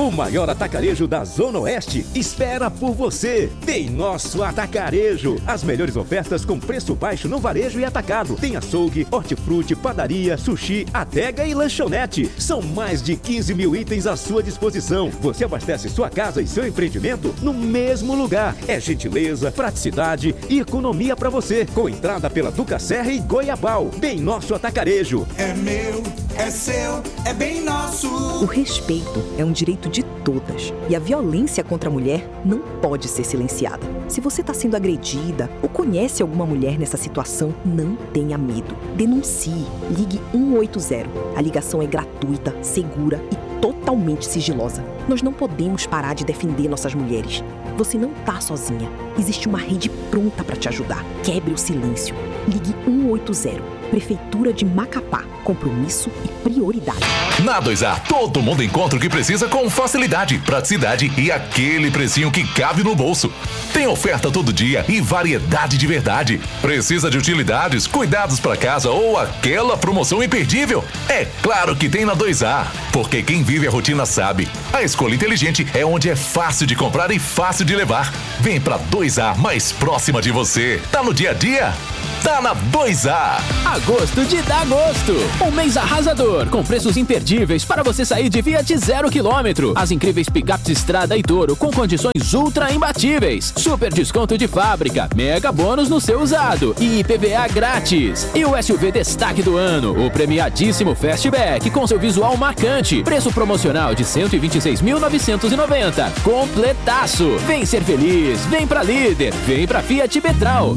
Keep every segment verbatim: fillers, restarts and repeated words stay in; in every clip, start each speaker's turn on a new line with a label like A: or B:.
A: O maior atacarejo da Zona Oeste espera por você. Tem Nosso Atacarejo. As melhores ofertas com preço baixo no varejo e atacado. Tem açougue, hortifruti, padaria, sushi, adega e lanchonete. São mais de quinze mil itens à sua disposição. Você abastece sua casa e seu empreendimento no mesmo lugar. É gentileza, praticidade e economia para você. Com entrada pela Duca Serra e Goiabal. Bem Nosso Atacarejo.
B: É meu, é seu, é bem nosso.
C: O respeito é um direito de todas e a violência contra a mulher não pode ser silenciada. Se você está sendo agredida ou conhece alguma mulher nessa situação, não tenha medo. Denuncie. Ligue um oito zero. A ligação é gratuita, segura e totalmente sigilosa. Nós não podemos parar de defender nossas mulheres. Você não está sozinha. Existe uma rede pronta para te ajudar. Quebre o silêncio. Ligue um oito zero. Prefeitura de Macapá. Compromisso e prioridade.
D: Na dois A, todo mundo encontra o que precisa com facilidade, praticidade e aquele precinho que cabe no bolso. Tem oferta todo dia e variedade de verdade. Precisa de utilidades, cuidados para casa ou aquela promoção imperdível? É claro que tem na dois A, porque quem vive a rotina sabe. A escolha inteligente é onde é fácil de comprar e fácil de levar. Vem pra dois A mais próxima de você. Tá no dia a dia? Tá na dois A.
E: Agosto de dá gosto. Um mês arrasador, com preços imperdíveis para você sair de Fiat zero quilômetro. As incríveis picapes Estrada e Toro com condições ultra imbatíveis. Super desconto de fábrica, mega bônus no seu usado e I P V A grátis. E o S U V destaque do ano, o premiadíssimo Fastback com seu visual marcante. Preço promocional de cento e vinte e seis mil novecentos e noventa. Completaço. Vem ser feliz, vem pra Líder, vem pra Fiat Petral.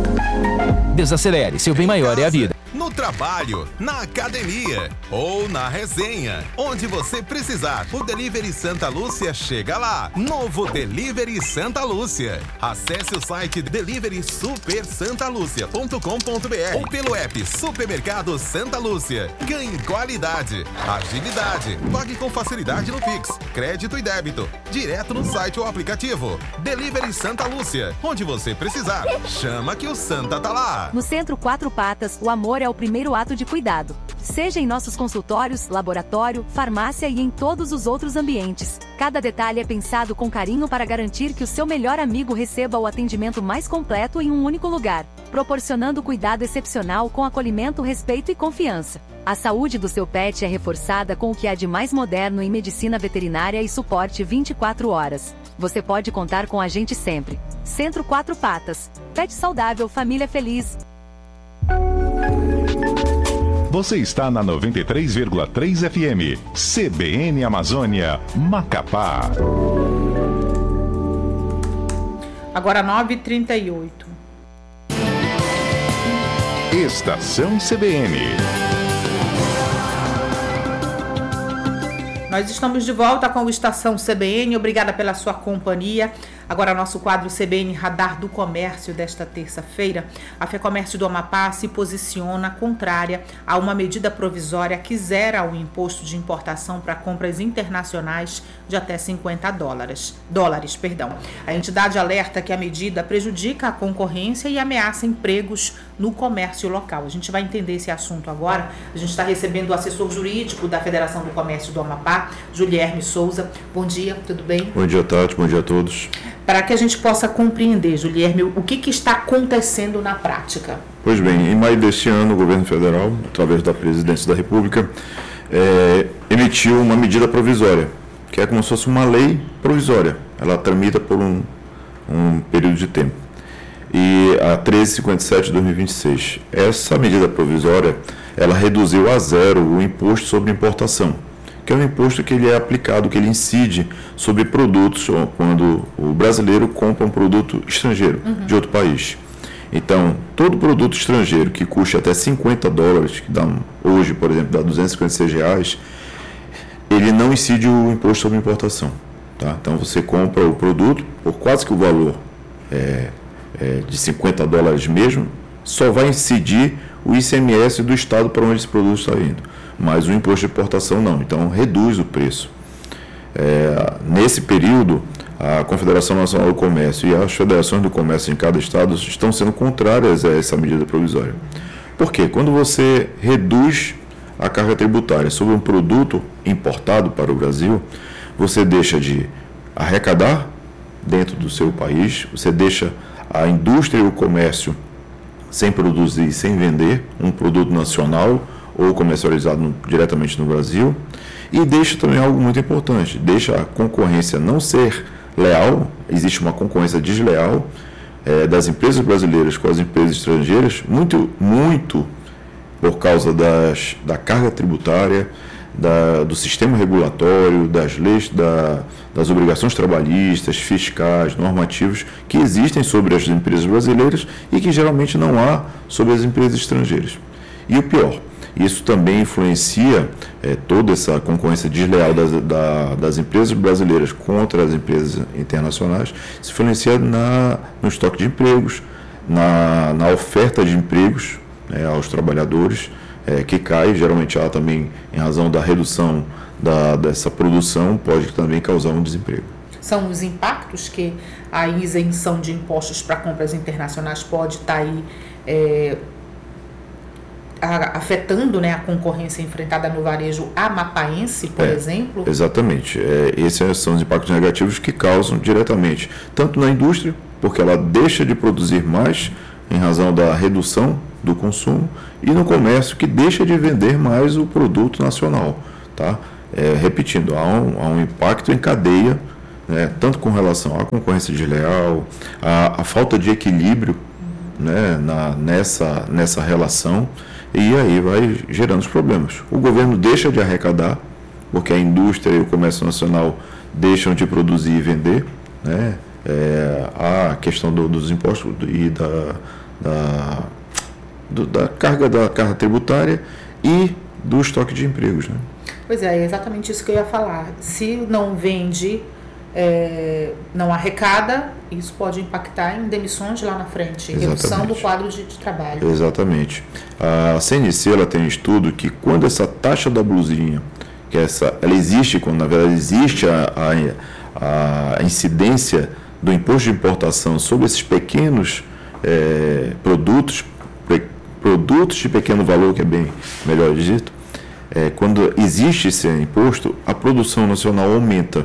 E: Desacelere, seu bem maior é a vida.
F: No trabalho, na academia ou na resenha, onde você precisar, o Delivery Santa Lúcia chega lá. Novo Delivery Santa Lúcia. Acesse o site delivery super santa lúcia ponto com ponto br ou pelo app Supermercado Santa Lúcia. Ganhe qualidade, agilidade, pague com facilidade no Pix, crédito e débito, direto no site ou aplicativo. Delivery Santa Lúcia, onde você precisar. Chama que o Santa tá lá.
G: No Centro Quatro Patas, o amor é o primeiro ato de cuidado. Seja em nossos consultórios, laboratório, farmácia e em todos os outros ambientes. Cada detalhe é pensado com carinho para garantir que o seu melhor amigo receba o atendimento mais completo em um único lugar, proporcionando cuidado excepcional com acolhimento, respeito e confiança. A saúde do seu pet é reforçada com o que há de mais moderno em medicina veterinária e suporte vinte e quatro horas. Você pode contar com a gente sempre. Centro Quatro Patas. Pet saudável, família feliz.
H: Você está na noventa e três vírgula três F M, C B N Amazônia, Macapá.
I: Agora nove e trinta e oito.
H: Estação C B N.
I: Nós estamos de volta com o Estação C B N. Obrigada pela sua companhia. Agora, nosso quadro C B N Radar do Comércio desta terça-feira. A FEComércio do Amapá se posiciona contrária a uma medida provisória que zera o imposto de importação para compras internacionais de até cinquenta dólares. dólares, perdão. A entidade alerta que a medida prejudica a concorrência e ameaça empregos no comércio local. A gente vai entender esse assunto agora. A gente está recebendo o assessor jurídico da Federação do Comércio do Amapá, Julierme Souza. Bom dia, tudo bem?
J: Bom dia, Tati. Bom dia a todos.
I: Para que a gente possa compreender, Julierme, o que, que está acontecendo na prática?
J: Pois bem, em maio deste ano, o governo federal, através da presidência da República, é, emitiu uma medida provisória, que é como se fosse uma lei provisória. Ela tramita por um, um período de tempo. E a trezentos e cinquenta e sete de dois mil e vinte e seis. Essa medida provisória, ela reduziu a zero o imposto sobre importação, que é um imposto que ele é aplicado, que ele incide sobre produtos quando o brasileiro compra um produto estrangeiro, uhum, de outro país. Então, todo produto estrangeiro que custe até cinquenta dólares, que dá, hoje, por exemplo, dá duzentos e cinquenta e seis reais, ele não incide o imposto sobre importação. Tá? Então, você compra o produto por quase que o valor é, é, de cinquenta dólares mesmo, só vai incidir o I C M S do estado para onde esse produto está indo. Mas o imposto de importação não, então reduz o preço. É, nesse período, a Confederação Nacional do Comércio e as federações do comércio em cada estado estão sendo contrárias a essa medida provisória. Por quê? Quando você reduz a carga tributária sobre um produto importado para o Brasil, você deixa de arrecadar dentro do seu país, você deixa a indústria e o comércio sem produzir, sem vender um produto nacional ou comercializado no, diretamente no Brasil, e deixa também algo muito importante, deixa a concorrência não ser leal, existe uma concorrência desleal é, das empresas brasileiras com as empresas estrangeiras, muito, muito por causa das, da carga tributária, da, do sistema regulatório, das leis, da, das obrigações trabalhistas, fiscais, normativos que existem sobre as empresas brasileiras e que geralmente não há sobre as empresas estrangeiras. E o pior, isso também influencia é, toda essa concorrência desleal das, da, das empresas brasileiras contra as empresas internacionais, isso influencia na, no estoque de empregos, na, na oferta de empregos, né, aos trabalhadores, é, que cai, geralmente ela também, em razão da redução da, dessa produção, pode também causar um desemprego.
I: São os impactos que a isenção de impostos para compras internacionais pode estar aí é, afetando, né, a concorrência enfrentada no varejo amapaense, por
J: é,
I: exemplo?
J: Exatamente. É, esses são os impactos negativos que causam diretamente, tanto na indústria, porque ela deixa de produzir mais em razão da redução do consumo, e no comércio, que deixa de vender mais o produto nacional. Tá? É, repetindo, há um, há um impacto em cadeia, né, tanto com relação à concorrência desleal, à, à falta de equilíbrio, né, na, nessa, nessa relação, e aí vai gerando os problemas. O governo deixa de arrecadar, porque a indústria e o comércio nacional deixam de produzir e vender, né? É, a questão do, dos impostos e da, da, do, da carga da carga tributária e do estoque de empregos, né?
I: Pois é, é exatamente isso que eu ia falar. Se não vende, é, não arrecada, isso pode impactar em demissões lá na frente, exatamente. Redução do quadro de, de trabalho.
J: Exatamente. A C N C ela tem um estudo que quando essa taxa da blusinha, que essa, ela existe, quando na verdade existe a, a, a incidência do imposto de importação sobre esses pequenos é, produtos, pe, produtos de pequeno valor, que é bem melhor dito, é, quando existe esse imposto, a produção nacional aumenta.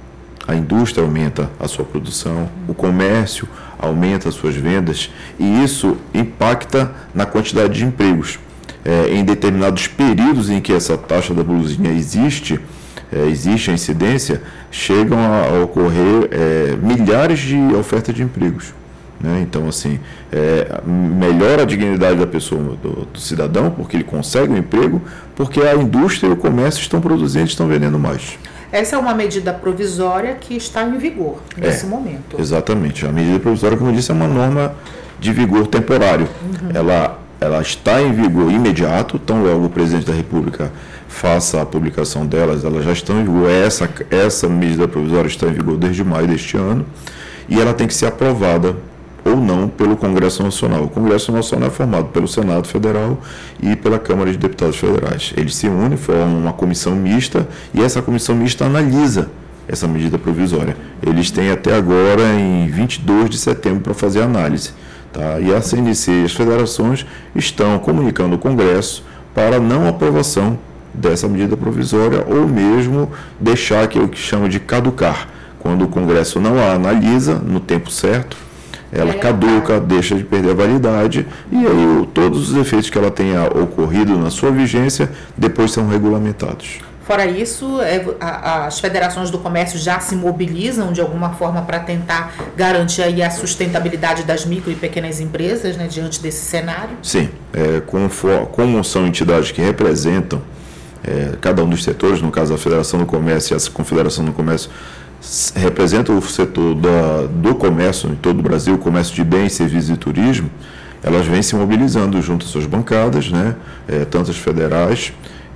J: A indústria aumenta a sua produção, o comércio aumenta as suas vendas, e isso impacta na quantidade de empregos. É, em determinados períodos em que essa taxa da blusinha existe, é, existe a incidência, chegam a, a ocorrer é, milhares de ofertas de empregos. Né? Então, assim, é, melhora a dignidade da pessoa, do, do cidadão, porque ele consegue um emprego, porque a indústria e o comércio estão produzindo e estão vendendo mais.
I: Essa é uma medida provisória que está em vigor nesse
J: é,
I: momento.
J: Exatamente. A medida provisória, como eu disse, é uma norma de vigor temporário. Uhum. Ela, ela está em vigor imediato, tão logo o presidente da República faça a publicação delas, elas já estão em vigor. Essa, essa medida provisória está em vigor desde maio deste ano, e ela tem que ser aprovada ou não pelo Congresso Nacional. O Congresso Nacional é formado pelo Senado Federal e pela Câmara de Deputados Federais. Eles se unem, formam uma comissão mista, e essa comissão mista analisa essa medida provisória. Eles têm até agora, em vinte e dois de setembro, para fazer a análise. Tá? E a C N C e as federações estão comunicando ao Congresso para não aprovação dessa medida provisória, ou mesmo deixar que eu chamo de caducar. Quando o Congresso não a analisa no tempo certo, ela caduca, deixa de perder a validade, e aí todos os efeitos que ela tenha ocorrido na sua vigência depois são regulamentados.
I: Fora isso, é, a, as federações do comércio já se mobilizam de alguma forma para tentar garantir aí a sustentabilidade das micro e pequenas empresas, né, diante desse cenário?
J: Sim, é, como, for, como são entidades que representam é, cada um dos setores, no caso a Federação do Comércio e a Confederação do Comércio, representa o setor da, do comércio em todo o Brasil, comércio de bens, serviços e turismo, elas vêm se mobilizando junto às suas bancadas, né, é, tanto as federais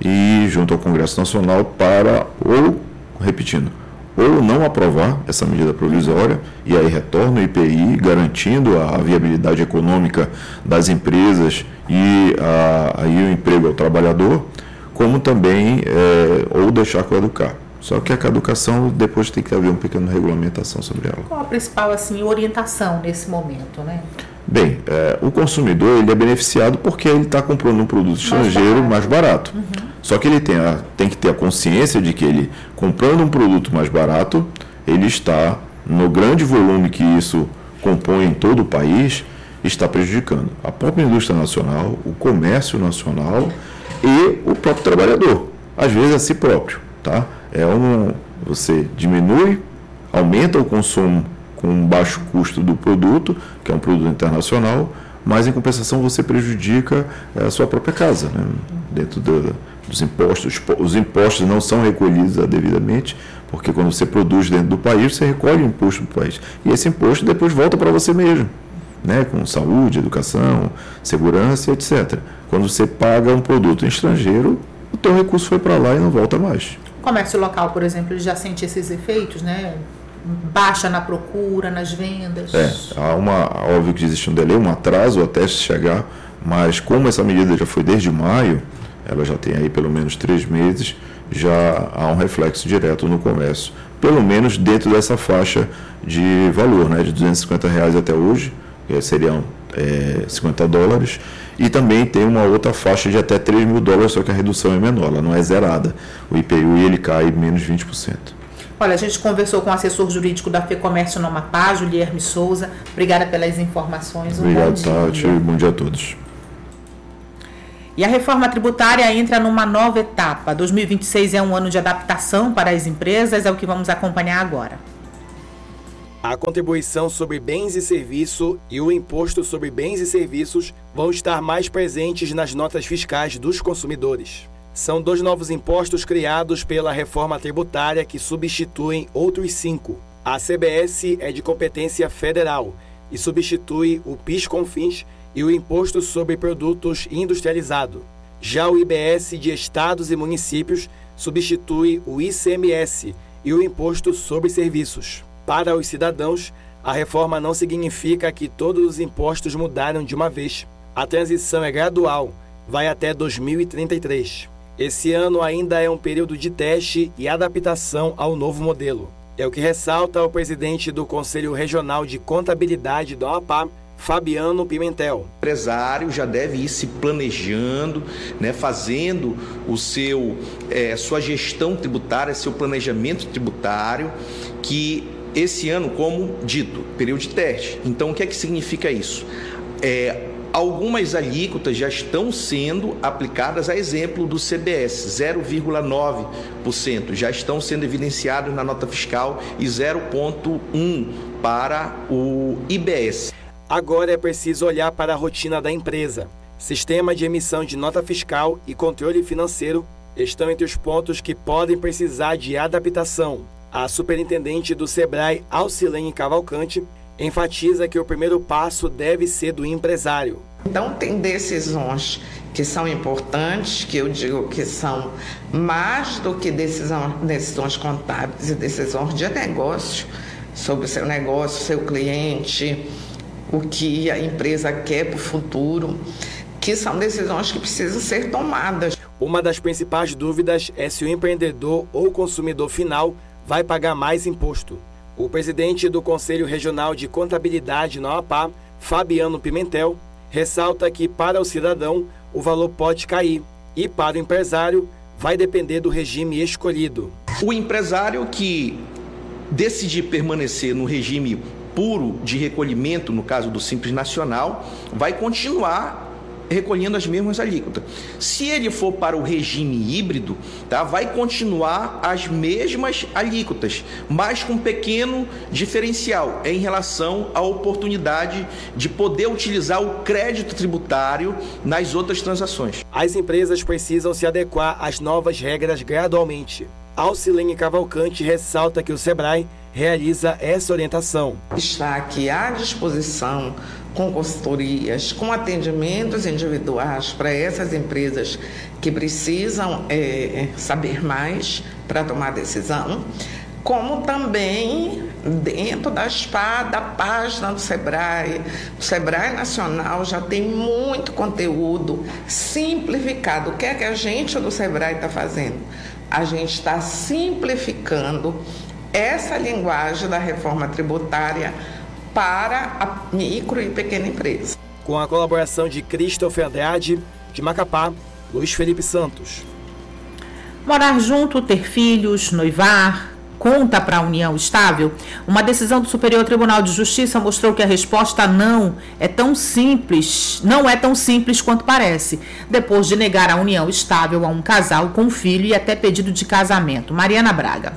J: e junto ao Congresso Nacional, para, ou, repetindo, ou não aprovar essa medida provisória, e aí retorna o I P I, garantindo a viabilidade econômica das empresas e a, aí o emprego ao trabalhador, como também, é, ou deixar caducar. Só que a caducação, depois tem que haver uma pequena regulamentação sobre ela.
I: Qual a principal assim, orientação nesse momento, né?
J: Bem, é, o consumidor ele é beneficiado porque ele está comprando um produto estrangeiro mais barato. Mais barato. Uhum. Só que ele tem, a, tem que ter a consciência de que ele, comprando um produto mais barato, ele está, no grande volume que isso compõe em todo o país, está prejudicando a própria indústria nacional, o comércio nacional e o próprio trabalhador, às vezes a si próprio. Tá? É um, você diminui, aumenta o consumo com um baixo custo do produto, que é um produto internacional, mas em compensação você prejudica a sua própria casa, né? Dentro do, dos impostos. Os impostos não são recolhidos devidamente, porque quando você produz dentro do país, você recolhe o imposto do país. E esse imposto depois volta para você mesmo, né? Com saúde, educação, segurança, etcétera. Quando você paga um produto estrangeiro, o teu recurso foi para lá e não volta mais.
I: O comércio local, por exemplo, ele já sente esses efeitos, né? Baixa na procura, nas vendas.
J: É, há uma, óbvio que existe um delay, um atraso até chegar, mas como essa medida já foi desde maio, ela já tem aí pelo menos três meses, já há um reflexo direto no comércio, pelo menos dentro dessa faixa de valor, né, de duzentos e cinquenta reais até hoje, que seriam é, cinquenta dólares, e também tem uma outra faixa de até três mil dólares, só que a redução é menor, ela não é zerada. O I P U ele cai menos vinte por cento.
I: Olha, a gente conversou com o assessor jurídico da FEComércio no Amapá, Julierme Souza. Obrigada pelas informações. Um
J: Obrigado, Tati. Bom dia a todos.
I: E a reforma tributária entra numa nova etapa. dois mil e vinte e seis é um ano de adaptação para as empresas, é o que vamos acompanhar agora.
K: A contribuição sobre bens e serviços e o imposto sobre bens e serviços vão estar mais presentes nas notas fiscais dos consumidores. São dois novos impostos criados pela reforma tributária que substituem outros cinco. A C B S é de competência federal e substitui o PIS/COFINS e o Imposto sobre Produtos Industrializados. Já o I B S de estados e municípios substitui o I C M S e o Imposto sobre Serviços. Para os cidadãos, a reforma não significa que todos os impostos mudaram de uma vez. A transição é gradual, vai até dois mil e trinta e três. Esse ano ainda é um período de teste e adaptação ao novo modelo. É o que ressalta o presidente do Conselho Regional de Contabilidade do Amapá, Fabiano Pimentel.
L: O empresário já deve ir se planejando, né, fazendo o seu, é, sua gestão tributária, seu planejamento tributário, que esse ano, como dito, período de teste. Então, o que é que significa isso? É, algumas alíquotas já estão sendo aplicadas, a exemplo do C B S, zero vírgula nove por cento, já estão sendo evidenciados na nota fiscal e zero vírgula um por cento para o I B S.
K: Agora é preciso olhar para a rotina da empresa. Sistema de emissão de nota fiscal e controle financeiro estão entre os pontos que podem precisar de adaptação. A superintendente do SEBRAE, Alcilene Cavalcante, enfatiza que o primeiro passo deve ser do empresário.
M: Então, tem decisões que são importantes, que eu digo que são mais do que decisão, decisões contábeis e decisões de negócio, sobre o seu negócio, seu cliente, o que a empresa quer para o futuro, que são decisões que precisam ser tomadas.
K: Uma das principais dúvidas é se o empreendedor ou consumidor final vai pagar mais imposto. O presidente do Conselho Regional de Contabilidade no Amapá, Fabiano Pimentel, ressalta que para o cidadão o valor pode cair e para o empresário vai depender do regime escolhido.
L: O empresário que decidir permanecer no regime puro de recolhimento, no caso do Simples Nacional, vai continuar recolhendo as mesmas alíquotas. Se ele for para o regime híbrido, tá, vai continuar as mesmas alíquotas, mas com um pequeno diferencial em relação à oportunidade de poder utilizar o crédito tributário nas outras transações.
K: As empresas precisam se adequar às novas regras gradualmente. Alcilene Cavalcante ressalta que o SEBRAE realiza essa orientação.
M: Está aqui à disposição com consultorias, com atendimentos individuais para essas empresas que precisam é, saber mais para tomar decisão, como também dentro da S P A, da página do SEBRAE. O SEBRAE Nacional já tem muito conteúdo simplificado. O que é que a gente do SEBRAE está fazendo? A gente está simplificando essa linguagem da reforma tributária para a micro e pequena empresa.
K: Com a colaboração de Christopher Andrade, de Macapá, Luiz Felipe Santos.
I: Morar junto, ter filhos, noivar, conta para a união estável? Uma decisão do Superior Tribunal de Justiça mostrou que a resposta não é tão simples, não é tão simples quanto parece, depois de negar a união estável a um casal com filho e até pedido de casamento. Mariana Braga.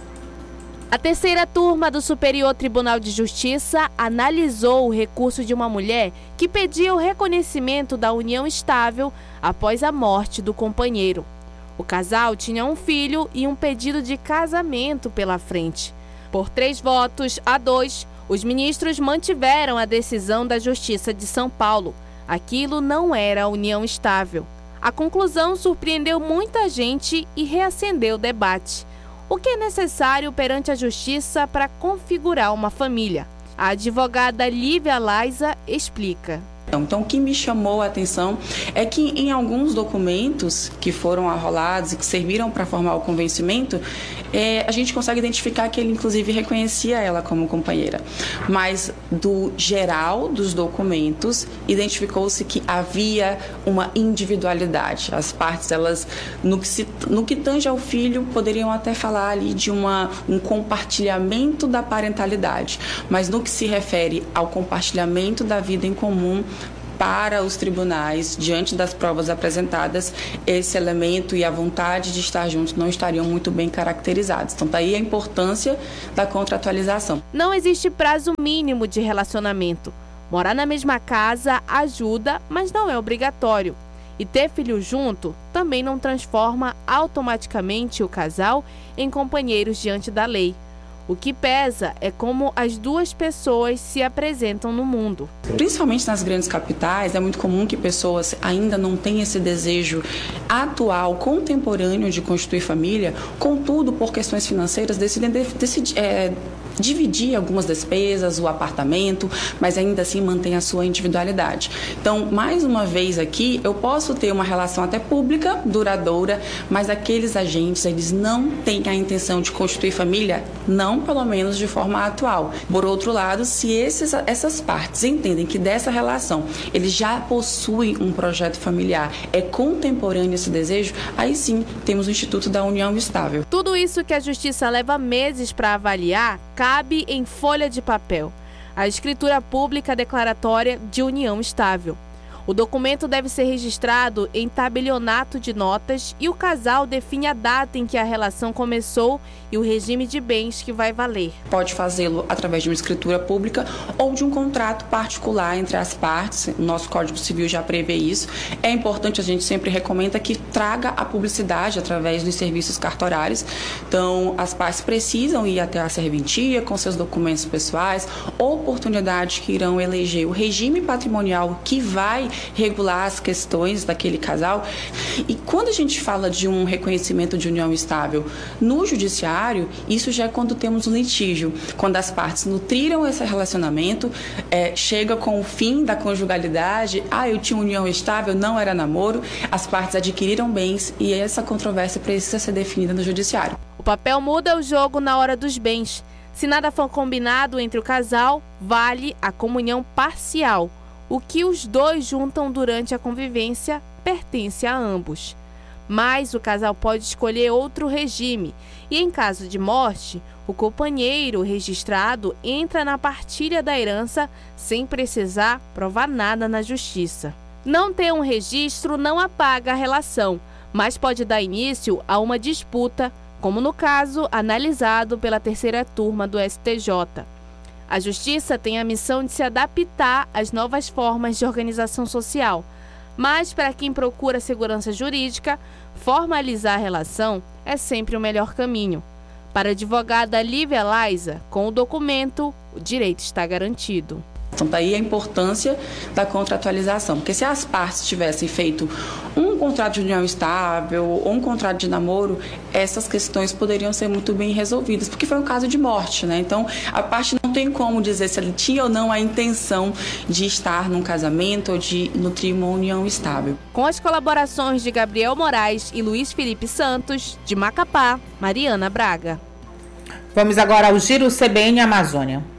N: A terceira turma do Superior Tribunal de Justiça analisou o recurso de uma mulher que pedia o reconhecimento da união estável após a morte do companheiro. O casal tinha um filho e um pedido de casamento pela frente. Por três votos a dois, os ministros mantiveram a decisão da Justiça de São Paulo. Aquilo não era união estável. A conclusão surpreendeu muita gente e reacendeu o debate. O que é necessário perante a Justiça para configurar uma família? A advogada Lívia Laiza explica.
O: Então, o que me chamou a atenção é que em alguns documentos que foram arrolados e que serviram para formar o convencimento, é, a gente consegue identificar que ele, inclusive, reconhecia ela como companheira. Mas, do geral dos documentos, identificou-se que havia uma individualidade. As partes, elas, no que, se, no que tange ao filho, poderiam até falar ali de uma, um compartilhamento da parentalidade. Mas, no que se refere ao compartilhamento da vida em comum, para os tribunais, diante das provas apresentadas, esse elemento e a vontade de estar juntos não estariam muito bem caracterizados. Então, daí a importância da contratualização.
N: Não existe prazo mínimo de relacionamento. Morar na mesma casa ajuda, mas não é obrigatório. E ter filho junto também não transforma automaticamente o casal em companheiros diante da lei. O que pesa é como as duas pessoas se apresentam no mundo.
O: Principalmente nas grandes capitais, é muito comum que pessoas ainda não tenham esse desejo atual, contemporâneo de constituir família, contudo, por questões financeiras, decidem decidir, é, dividir algumas despesas, o apartamento, mas ainda assim mantém a sua individualidade. Então, mais uma vez aqui, eu posso ter uma relação até pública, duradoura, mas aqueles agentes, eles não têm a intenção de constituir família, não pelo menos de forma atual. Por outro lado, se esses, essas partes entendem que dessa relação eles já possuem um projeto familiar, é contemporâneo esse desejo, aí sim temos o Instituto da União Estável.
N: Tudo isso que a Justiça leva meses para avaliar cabe em folha de papel. A escritura pública declaratória de união estável. O documento deve ser registrado em tabelionato de notas e o casal define a data em que a relação começou e o regime de bens que vai valer.
O: Pode fazê-lo através de uma escritura pública ou de um contrato particular entre as partes. O nosso Código Civil já prevê isso. É importante, a gente sempre recomenda que traga a publicidade através dos serviços cartorários. Então, as partes precisam ir até a serventia com seus documentos pessoais, oportunidades que irão eleger o regime patrimonial que vai regular as questões daquele casal. E quando a gente fala de um reconhecimento de união estável no judiciário, isso já é quando temos um litígio, quando as partes nutriram esse relacionamento, é, chega com o fim da conjugalidade, ah, eu tinha união estável, não era namoro, as partes adquiriram bens e essa controvérsia precisa ser definida no judiciário.
N: O papel muda o jogo na hora dos bens. Se nada for combinado entre o casal, vale a comunhão parcial. O que os dois juntam durante a convivência pertence a ambos. Mas o casal pode escolher outro regime e, em caso de morte, o companheiro registrado entra na partilha da herança sem precisar provar nada na justiça. Não ter um registro não apaga a relação, mas pode dar início a uma disputa, como no caso analisado pela terceira turma do S T J. A Justiça tem a missão de se adaptar às novas formas de organização social, mas para quem procura segurança jurídica, formalizar a relação é sempre o melhor caminho. Para a advogada Lívia Laiza, com o documento, o direito está garantido.
O: Então, daí a importância da contratualização, porque se as partes tivessem feito um contrato de união estável ou um contrato de namoro, essas questões poderiam ser muito bem resolvidas, porque foi um caso de morte, né? Então, a parte não tem como dizer se ele tinha ou não a intenção de estar num casamento ou de nutrir uma união estável.
N: Com as colaborações de Gabriel Moraes e Luiz Felipe Santos, de Macapá, Mariana Braga.
I: Vamos agora ao Giro C B N Amazônia.